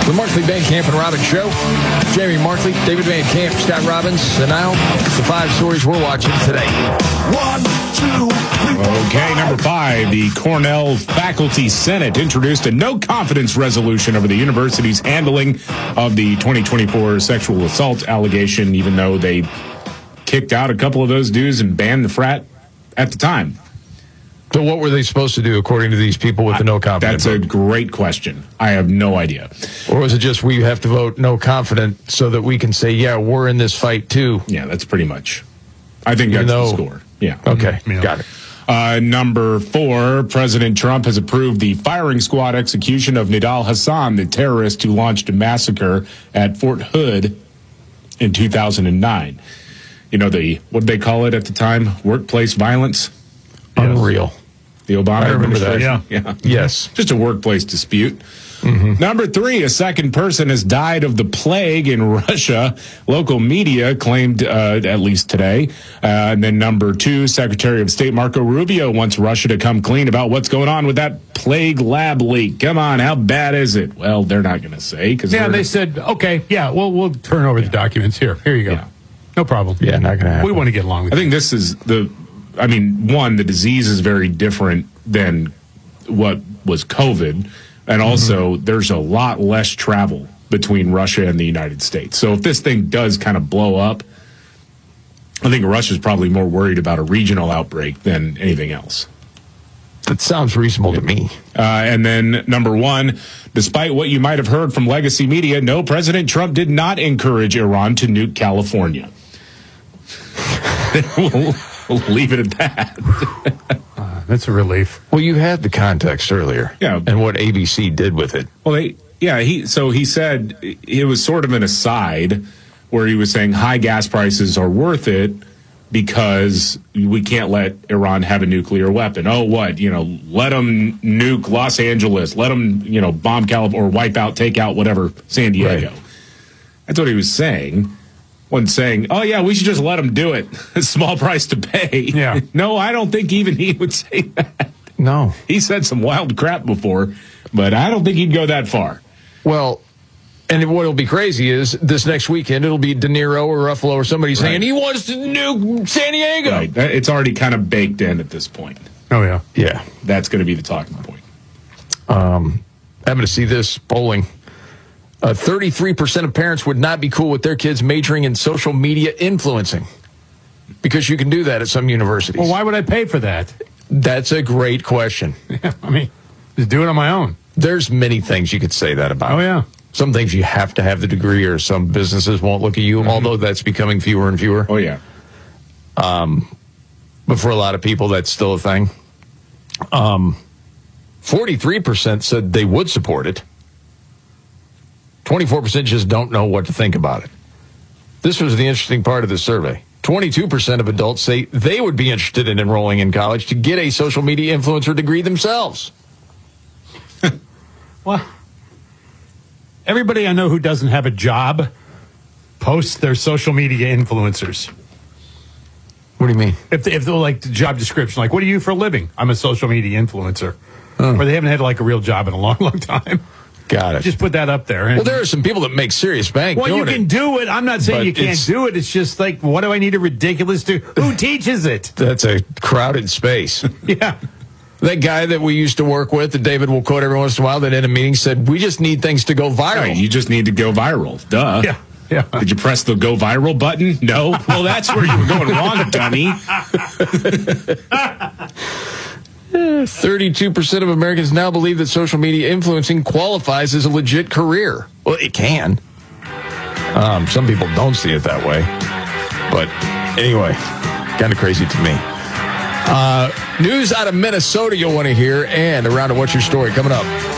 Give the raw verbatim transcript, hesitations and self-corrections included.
The Markley, Van Camp, and Robbins Show. Jamie Markley, David Van Camp, Scott Robbins, and now the five stories we're watching today. One, two, three. Okay, number five, the Cornell Faculty Senate introduced a no-confidence resolution over the university's handling of the twenty twenty-four sexual assault allegation, even though they kicked out a couple of those dudes and banned the frat at the time. So what were they supposed to do, according to these people with the no confidence? That's vote? a great question. I have no idea. Or was it just we have to vote no confident so that we can say, yeah, we're in this fight too? Yeah, that's pretty much. I think Even that's though, the score. Yeah. Okay, yeah. Got it. Uh, number four, President Trump has approved the firing squad execution of Nidal Hassan, the terrorist who launched a massacre at Fort Hood in two thousand nine. You know, the what did they call it at the time? Workplace violence? Unreal. The Obama I remember that. administration? Yeah. yeah. Yes. Just a workplace dispute. Mm-hmm. Number three, a second person has died of the plague in Russia. Local media claimed, uh, at least today. Uh, and then number two, Secretary of State Marco Rubio wants Russia to come clean about what's going on with that plague lab leak. Come on, how bad is it? Well, they're not going to say. Cause yeah, they said, okay, yeah, well, we'll turn over yeah. the documents. Here, here you go. Yeah. No problem. Yeah, not going to happen. We want to get along with I it. think this is the, I mean, one, the disease is very different than what was COVID. And also, mm-hmm. there's a lot less travel between Russia and the United States. So if this thing does kind of blow up, I think Russia's probably more worried about a regional outbreak than anything else. That sounds reasonable to me. Uh, and then number one, despite what you might have heard from legacy media, no, President Trump did not encourage Iran to nuke California. we'll, we'll leave it at that. uh, that's a relief. Well, you had the context earlier. Yeah. And what A B C did with it. Well, they, yeah, he, so he said it was sort of an aside where he was saying high gas prices are worth it because we can't let Iran have a nuclear weapon. Oh, what? You know, let them nuke Los Angeles. Let them, you know, bomb California or wipe out, take out whatever, San Diego. Right. That's what he was saying. Wasn't saying, oh, yeah, we should just let them do it. A small price to pay. Yeah. No, I don't think even he would say that. No. He said some wild crap before, but I don't think he'd go that far. Well, and what'll be crazy is this next weekend it'll be De Niro or Ruffalo or somebody saying right. he wants to nuke San Diego. Right. It's already kind of baked in at this point. Oh, yeah. Yeah. That's going to be the talking point. Um, I'm going to see this polling. Uh, thirty-three percent of parents would not be cool with their kids majoring in social media influencing because you can do that at some universities. Well, why would I pay for that? That's a great question. Yeah, I mean, just do it on my own. There's many things you could say that about. Oh, yeah. Some things you have to have the degree or some businesses won't look at you, mm-hmm. although that's becoming fewer and fewer. Oh, yeah. Um, but for a lot of people, that's still a thing. Um, forty-three percent said they would support it. twenty-four percent just don't know what to think about it. This was the interesting part of the survey. twenty-two percent of adults say they would be interested in enrolling in college to get a social media influencer degree themselves. Well, everybody I know who doesn't have a job posts their social media influencers. What do you mean? If, they, if they're like the job description, like, what do you do for a living? I'm a social media influencer. Huh. Or they haven't had like a real job in a long, long time. Got it. Just put that up there. Well, there are some people that make serious bank. Well, you can it. do it. I'm not saying But you can't do it. It's just like, what do I need a ridiculous to? Who teaches it? That's a crowded space. Yeah. That guy that we used to work with, that David will quote every once in a while, that in a meeting said, we just need things to go viral. Right, you just need to go viral. Duh. Yeah. Yeah. Did you press the go viral button? No. Well, that's where you were going wrong, dummy. thirty-two percent of Americans now believe that social media influencing qualifies as a legit career. Well, it can. Um, some people don't see it that way. But anyway, kind of crazy to me. Uh, news out of Minnesota you'll want to hear, and around to What's Your Story coming up.